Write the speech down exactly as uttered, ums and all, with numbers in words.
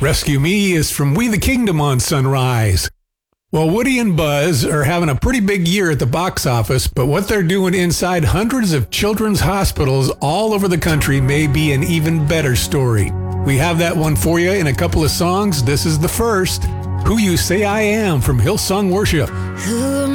Rescue Me is from We the Kingdom on Sunrise. Well, Woody and Buzz are having a pretty big year at the box office, but what they're doing inside hundreds of children's hospitals all over the country may be an even better story. We have that one for you in a couple of songs. This is the first, Who You Say I Am from Hillsong Worship. Who am